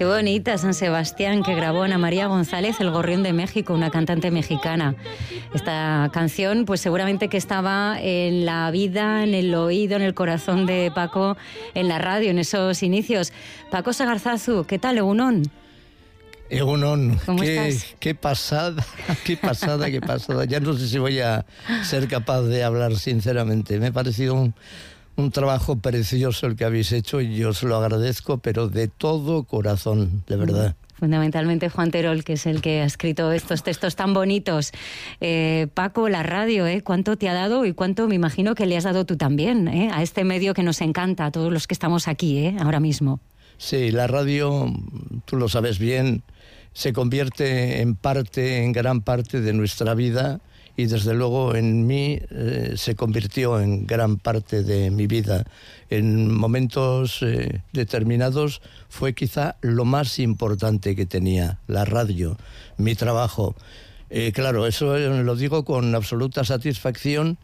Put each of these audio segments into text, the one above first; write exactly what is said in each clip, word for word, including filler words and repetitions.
Qué bonita San Sebastián, que grabó Ana María González, El Gorrión de México, una cantante mexicana. Esta canción, pues seguramente que estaba en la vida, en el oído, en el corazón de Paco, en la radio, en esos inicios. Paco Sagarzazu, ¿qué tal, Egunon? Egunon, ¿Cómo qué, estás? qué pasada, qué pasada, qué pasada. Ya no sé si voy a ser capaz de hablar sinceramente. Me ha parecido un, un trabajo precioso el que habéis hecho y yo os lo agradezco, pero de todo corazón, de verdad. Fundamentalmente Juan Terol, que es el que ha escrito estos textos tan bonitos. Eh, Paco, la radio, ¿eh? ¿Cuánto te ha dado y cuánto me imagino que le has dado tú también, ¿eh? A este medio que nos encanta, a todos los que estamos aquí, ¿eh? Ahora mismo? Sí, la radio, tú lo sabes bien, se convierte en parte, en gran parte de nuestra vida y desde luego en mí eh, se convirtió en gran parte de mi vida. En momentos eh, determinados fue quizá lo más importante que tenía, la radio, mi trabajo. Eh, claro, eso lo digo con absoluta satisfacción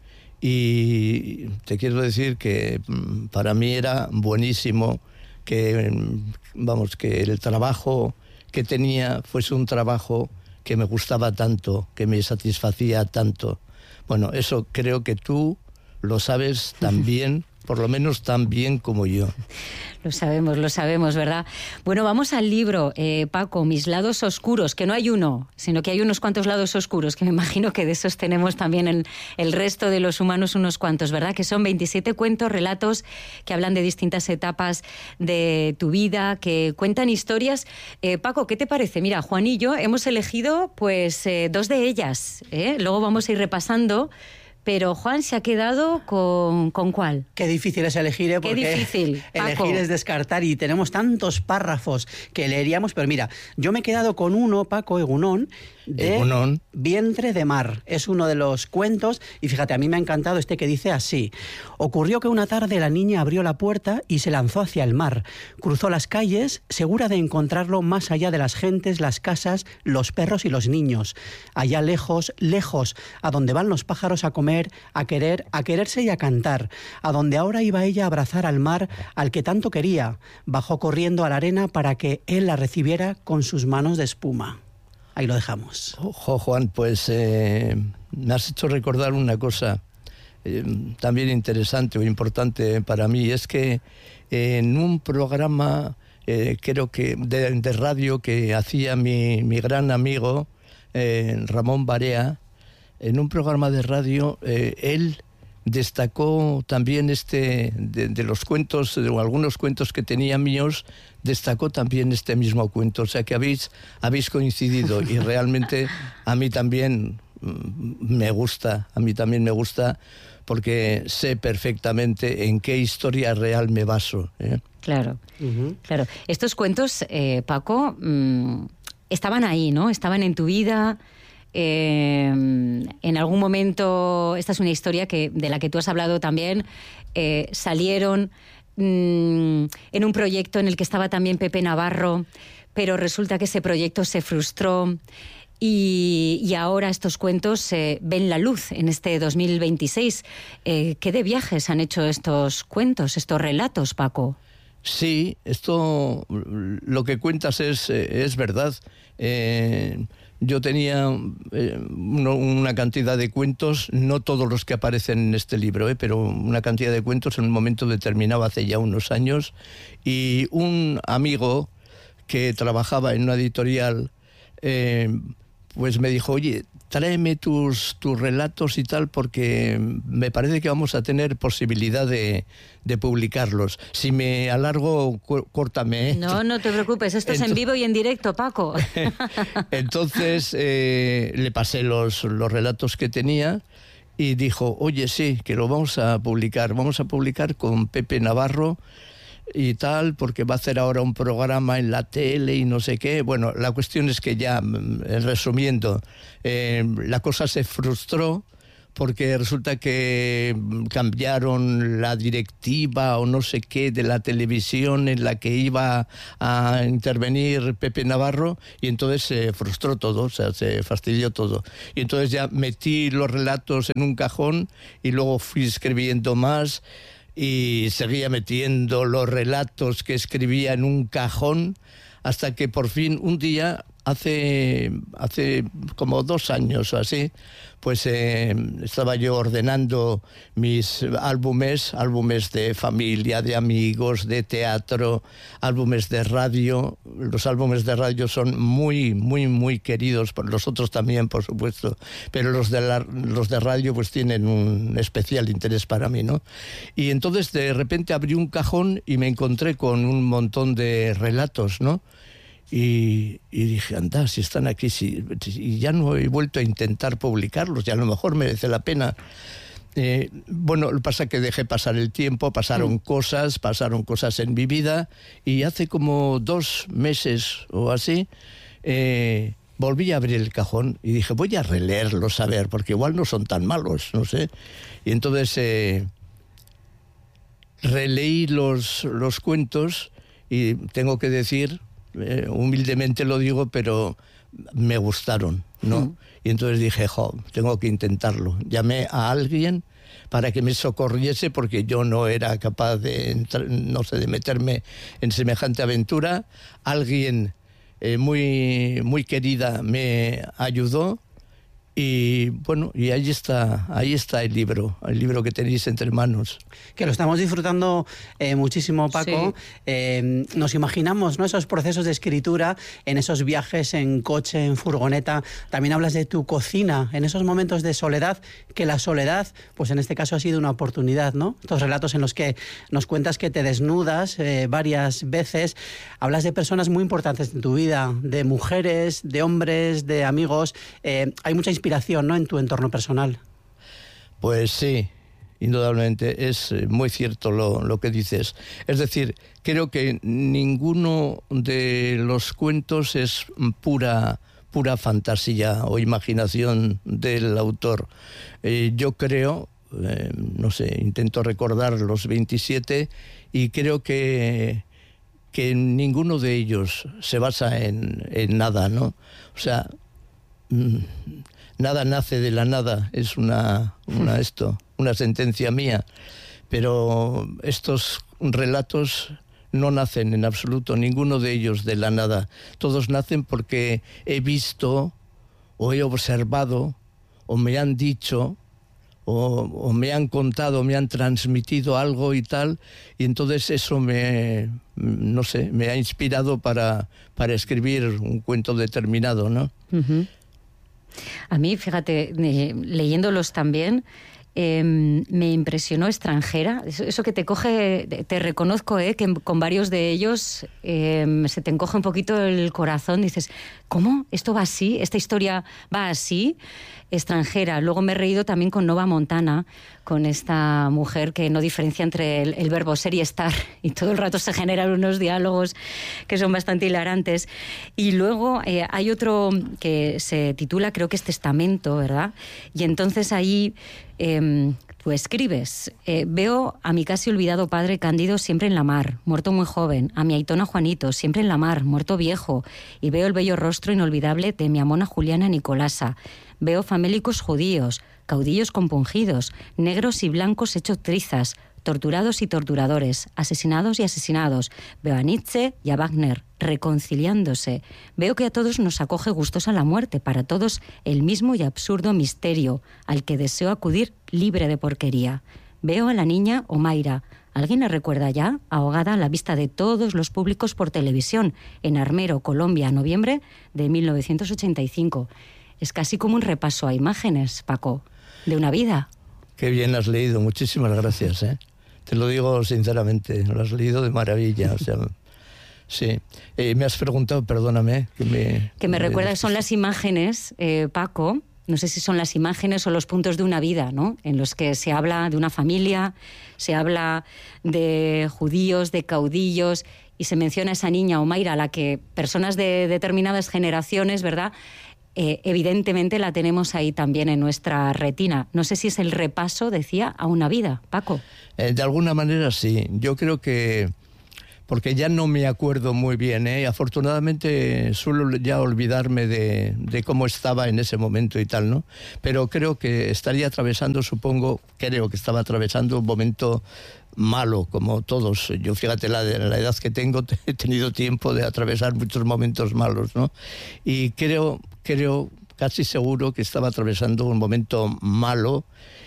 y te quiero decir que para mí era buenísimo que, vamos, que el trabajo que tenía fuese un trabajo que me gustaba tanto, que me satisfacía tanto. Bueno, eso creo que tú lo sabes también, por lo menos tan bien como yo. Lo sabemos, lo sabemos, ¿verdad? Bueno, vamos al libro, eh, Paco, Mis lados oscuros, que no hay uno, sino que hay unos cuantos lados oscuros, que me imagino que de esos tenemos también el, el resto de los humanos unos cuantos, ¿verdad? Que son veintisiete cuentos, relatos que hablan de distintas etapas de tu vida, que cuentan historias. Eh, Paco, ¿qué te parece? Mira, Juan y yo hemos elegido pues eh, dos de ellas, ¿eh? Luego vamos a ir repasando. Pero Juan se ha quedado con, ¿con cuál? Qué difícil es elegir, ¿eh? Porque Qué difícil, Paco. Elegir es descartar y tenemos tantos párrafos que leeríamos. Pero mira, yo me he quedado con uno, Paco, Egunon, de Egunon. Vientre de mar. Es uno de los cuentos y fíjate, a mí me ha encantado este que dice así. Ocurrió que una tarde la niña abrió la puerta y se lanzó hacia el mar. Cruzó las calles, segura de encontrarlo más allá de las gentes, las casas, los perros y los niños. Allá lejos, lejos, a donde van los pájaros a comer, a querer, a quererse y a cantar, a donde ahora iba ella a abrazar al mar al que tanto quería. Bajó corriendo a la arena para que él la recibiera con sus manos de espuma. Ahí lo dejamos. Ojo, Juan, pues eh, me has hecho recordar una cosa eh, también interesante o importante para mí. Es que eh, en un programa, eh, creo que de, de radio que hacía mi, mi gran amigo eh, Ramón Barea, en un programa de radio, eh, él destacó también este, de, de los cuentos, de algunos cuentos que tenía míos, destacó también este mismo cuento. O sea que habéis, habéis coincidido y realmente a mí también me gusta, a mí también me gusta porque sé perfectamente en qué historia real me baso, ¿eh? Claro, Uh-huh. claro. Estos cuentos, eh, Paco, mmm, estaban ahí, ¿no? Estaban en tu vida. Eh, en algún momento, esta es una historia que, de la que tú has hablado también, eh, salieron mmm, en un proyecto en el que estaba también Pepe Navarro, pero resulta que ese proyecto se frustró y, y ahora estos cuentos eh, ven la luz en este dos mil veintiséis. Eh, ¿Qué de viajes han hecho estos cuentos, estos relatos, Paco? Sí, esto, lo que cuentas es, es verdad. Eh, Yo tenía eh, uno, una cantidad de cuentos, no todos los que aparecen en este libro, eh, pero una cantidad de cuentos en un momento determinado hace ya unos años, y un amigo que trabajaba en una editorial eh, pues me dijo, oye, tráeme tus, tus relatos y tal, porque me parece que vamos a tener posibilidad de, de publicarlos. Si me alargo, cu- córtame. ¿eh? No, no te preocupes, esto es en vivo y en directo, Paco. Entonces eh, le pasé los, los relatos que tenía y dijo, oye, sí, que lo vamos a publicar. Vamos a publicar con Pepe Navarro y tal, porque va a hacer ahora un programa en la tele y no sé qué. Bueno, la cuestión es que ya, resumiendo, eh, la cosa se frustró porque resulta que cambiaron la directiva o no sé qué de la televisión en la que iba a intervenir Pepe Navarro, y entonces se frustró todo, o sea, se fastidió todo. Y entonces ya metí los relatos en un cajón y luego fui escribiendo más y seguía metiendo los relatos que escribía en un cajón hasta que por fin un día, hace, hace como dos años o así, pues eh, estaba yo ordenando mis álbumes, álbumes de familia, de amigos, de teatro, álbumes de radio. Los álbumes de radio son muy, muy, muy queridos, por los otros también, por supuesto, pero los de, la, los de radio pues tienen un especial interés para mí, ¿no? Y entonces de repente abrí un cajón y me encontré con un montón de relatos, ¿no? Y, y dije, anda, si están aquí, si, y ya no he vuelto a intentar publicarlos, y a lo mejor merece la pena. Eh, bueno, lo que pasa es que dejé pasar el tiempo, pasaron mm. cosas, pasaron cosas en mi vida, y hace como dos meses o así, eh, volví a abrir el cajón y dije, voy a releerlos a ver, porque igual no son tan malos, no sé. Y entonces eh, releí los, los cuentos, y tengo que decir... Eh, humildemente lo digo, pero me gustaron, ¿no? Mm. Y entonces dije, jo, tengo que intentarlo. Llamé a alguien para que me socorriese, porque yo no era capaz de entrar, no sé, de meterme en semejante aventura. Alguien eh, muy, muy querida me ayudó. Y bueno, y ahí está, ahí está el libro, el libro que tenéis entre manos. Que lo estamos disfrutando eh, muchísimo, Paco. Sí. Eh, nos imaginamos, ¿no?, esos procesos de escritura, en esos viajes en coche, en furgoneta. También hablas de tu cocina, en esos momentos de soledad, que la soledad, pues en este caso ha sido una oportunidad, ¿no? Estos relatos en los que nos cuentas que te desnudas eh, varias veces. Hablas de personas muy importantes en tu vida, de mujeres, de hombres, de amigos. Eh, hay mucha inspiración, ¿no?, en tu entorno personal. Pues sí, indudablemente, es muy cierto lo, lo que dices. Es decir, creo que ninguno de los cuentos es pura, pura fantasía o imaginación del autor. Eh, yo creo, eh, no sé, intento recordar los veintisiete y creo que, que ninguno de ellos se basa en, en nada, ¿no? O sea... Mmm, nada nace de la nada, es una, una, esto, una sentencia mía. Pero estos relatos no nacen en absoluto, ninguno de ellos de la nada. Todos nacen porque he visto, o he observado, o me han dicho, o, o me han contado, me han transmitido algo y tal, y entonces eso me, no sé, me ha inspirado para, para escribir un cuento determinado, ¿no? Uh-huh. A mí, fíjate, eh, leyéndolos también, eh, me impresionó Extranjera. Eso, eso que te coge, te reconozco, eh, que con varios de ellos eh, se te encoge un poquito el corazón. Dices, ¿cómo? ¿Esto va así? ¿Esta historia va así? Extranjera. Luego me he reído también con Nova Montana, con esta mujer que no diferencia entre el, el verbo ser y estar, y todo el rato se generan unos diálogos que son bastante hilarantes. Y luego eh, hay otro que se titula, creo que es Testamento, ¿verdad? Y entonces ahí eh, tú escribes, eh, veo a mi casi olvidado padre Cándido siempre en la mar, muerto muy joven, a mi aitona Juanito siempre en la mar, muerto viejo, y veo el bello rostro inolvidable de mi amona Juliana Nicolasa. Veo famélicos judíos, caudillos compungidos, negros y blancos hechos trizas, torturados y torturadores, asesinados y asesinados. Veo a Nietzsche y a Wagner reconciliándose. Veo que a todos nos acoge gustosa la muerte, para todos el mismo y absurdo misterio, al que deseo acudir libre de porquería. Veo a la niña Omaira. ¿Alguien la recuerda ya? Ahogada a la vista de todos los públicos por televisión, en Armero, Colombia, noviembre de mil novecientos ochenta y cinco. Es casi como un repaso a imágenes, Paco, de una vida. Qué bien has leído, muchísimas gracias, ¿eh? Te lo digo sinceramente, lo has leído de maravilla, o sea, sí. Eh, me has preguntado, perdóname, que me... Que me, me recuerda, son las imágenes, eh, Paco, no sé si son las imágenes o los puntos de una vida, ¿no?, en los que se habla de una familia, se habla de judíos, de caudillos, y se menciona a esa niña Omaira, a la que personas de determinadas generaciones, ¿verdad?, Eh, evidentemente la tenemos ahí también en nuestra retina. No sé si es el repaso, decía, a una vida, Paco. Eh, de alguna manera sí. Yo creo que porque ya no me acuerdo muy bien, ¿eh? Afortunadamente suelo ya olvidarme de, de cómo estaba en ese momento y tal, ¿no? Pero creo que estaría atravesando, supongo, creo que estaba atravesando un momento malo, como todos. Yo, fíjate, la, la edad que tengo, he tenido tiempo de atravesar muchos momentos malos, ¿no? Y creo, creo, casi seguro que estaba atravesando un momento malo,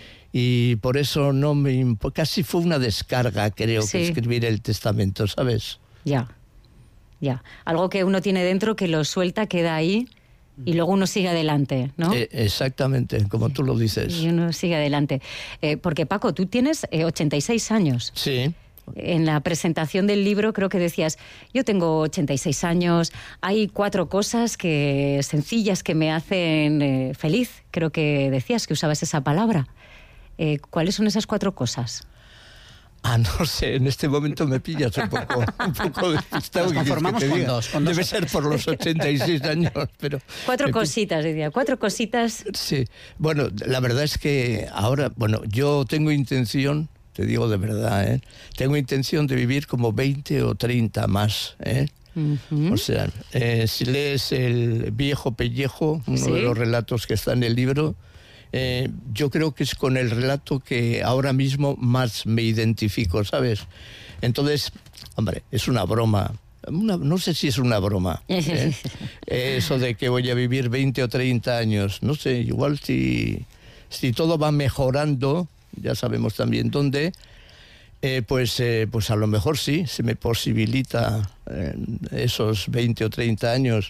y por eso no me... Casi fue una descarga, creo, sí, que escribir el testamento, ¿sabes? Ya, ya. Algo que uno tiene dentro, que lo suelta, queda ahí, y luego uno sigue adelante, ¿no? Eh, exactamente, como tú lo dices. Y uno sigue adelante. Eh, porque, Paco, tú tienes eh, ochenta y seis años. Sí. En la presentación del libro creo que decías, yo tengo ochenta y seis años, hay cuatro cosas que sencillas que me hacen eh, feliz. Creo que decías que usabas esa palabra. Eh, ¿Cuáles son esas cuatro cosas? Ah, no sé, en este momento me pillas un poco, un poco despistado. Nos conformamos que con dos, con Debe dos. ser por los ochenta y seis años, pero... Cuatro cositas, decía, cuatro cositas. Sí, bueno, la verdad es que ahora, bueno, yo tengo intención, te digo de verdad, ¿eh? Tengo intención de vivir como veinte o treinta más, ¿eh? Uh-huh. O sea, eh, si lees El viejo pellejo, uno ¿Sí? de los relatos que está en el libro... Eh, yo creo que es con el relato que ahora mismo más me identifico, ¿sabes? Entonces, hombre, es una broma. Una, no sé si es una broma. ¿eh? Eso de que voy a vivir veinte o treinta años. No sé, igual si, si todo va mejorando, ya sabemos también dónde, eh, pues, eh, pues a lo mejor sí, se me posibilita eh, esos veinte o treinta años.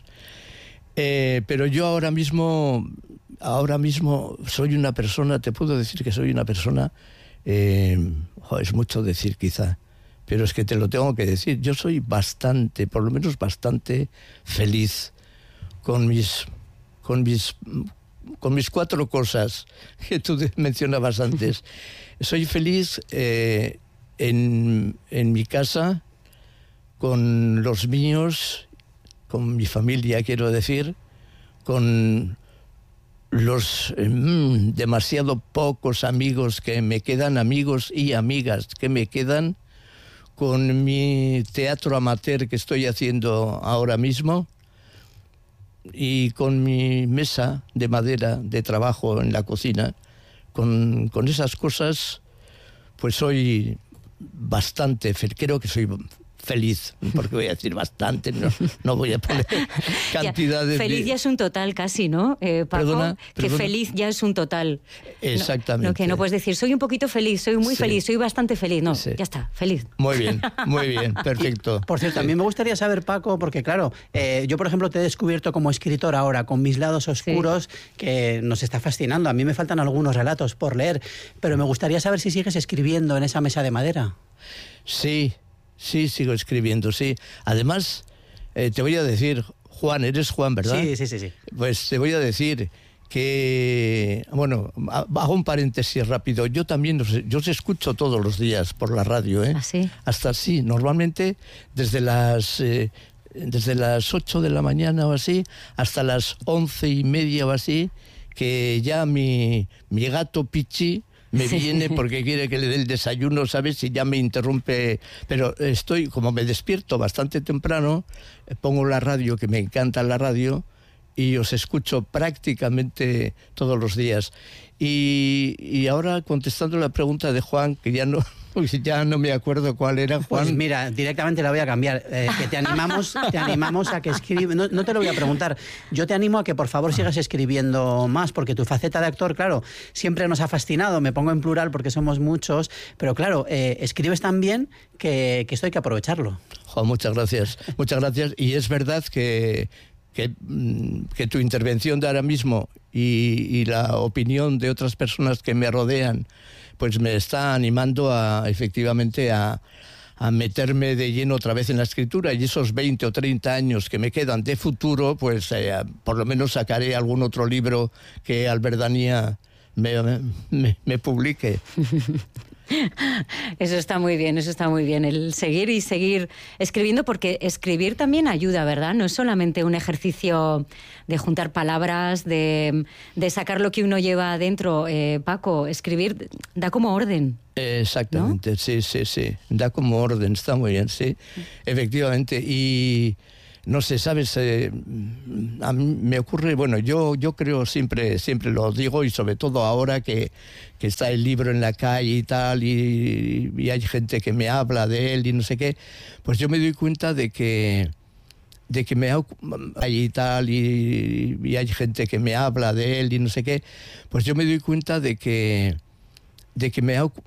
Eh, pero yo ahora mismo... Ahora mismo soy una persona, te puedo decir que soy una persona, eh, oh, es mucho decir quizá, pero es que te lo tengo que decir, yo soy bastante, por lo menos bastante feliz con mis, con mis, con mis cuatro cosas que tú mencionabas antes. Soy feliz eh, en, en mi casa, con los míos, con mi familia, quiero decir, con... los eh, demasiado pocos amigos que me quedan, amigos y amigas que me quedan, con mi teatro amateur que estoy haciendo ahora mismo y con mi mesa de madera de trabajo en la cocina. Con, con esas cosas, pues soy bastante feliz, creo que soy feliz, porque voy a decir bastante, no, no voy a poner cantidades. Ya, feliz de... ya es un total casi, ¿no, eh, Paco? Perdona, que perdona. Feliz ya es un total. Exactamente. No, no, que no puedes decir, soy un poquito feliz, soy muy sí. feliz, soy bastante feliz. No, sí. ya está, feliz. Muy bien, muy bien, perfecto. Y, por cierto, sí. a mí me gustaría saber, Paco, porque claro, eh, yo por ejemplo te he descubierto como escritor ahora, con mis lados oscuros, sí. que nos está fascinando. A mí me faltan algunos relatos por leer, pero me gustaría saber si sigues escribiendo en esa mesa de madera. Sí. Sí, sigo escribiendo, sí. Además, eh, te voy a decir, Juan, eres Juan, ¿verdad? Sí, sí, sí, sí. Pues te voy a decir que, bueno, hago un paréntesis rápido. Yo también, yo os escucho todos los días por la radio, ¿eh? ¿Ah, sí? Hasta sí, normalmente desde las... Eh, desde las ocho de la mañana o así, hasta las once y media o así, que ya mi, mi gato Pichi... me sí. viene porque quiere que le dé el desayuno, ¿sabes? Y ya me interrumpe. Pero estoy, como me despierto bastante temprano, pongo la radio, que me encanta la radio, y os escucho prácticamente todos los días. Y, y ahora, contestando la pregunta de Juan, que ya no... ya no me acuerdo cuál era, Juan. Pues mira, directamente la voy a cambiar. Eh, que te animamos, te animamos a que escribas. No, no te lo voy a preguntar. Yo te animo a que por favor sigas escribiendo más, porque tu faceta de actor, claro, siempre nos ha fascinado. Me pongo en plural porque somos muchos, pero claro, eh, escribes tan bien que, que esto hay que aprovecharlo. Juan, muchas gracias. Muchas gracias. Y es verdad que, que, que tu intervención de ahora mismo y, y la opinión de otras personas que me rodean, pues me está animando a, efectivamente, a, a meterme de lleno otra vez en la escritura, y esos veinte o treinta años que me quedan de futuro, pues eh, por lo menos sacaré algún otro libro que Alberdanía me, me, me publique. Eso está muy bien, eso está muy bien, el seguir y seguir escribiendo, porque escribir también ayuda, ¿verdad? No es solamente un ejercicio de juntar palabras, de, de sacar lo que uno lleva adentro. Eh, Paco, escribir da como orden. Exactamente, ¿no? sí, sí, sí, da como orden, está muy bien, sí, efectivamente. Y no sé, sabes, eh, a mí me ocurre, bueno, yo, yo creo, siempre, siempre lo digo, y sobre todo ahora que, que está el libro en la calle y tal, y, y hay gente que me habla de él y no sé qué, pues yo me doy cuenta de que de que me ha y tal y, y hay gente que me habla de él y no sé qué, pues yo me doy cuenta de que de que me ha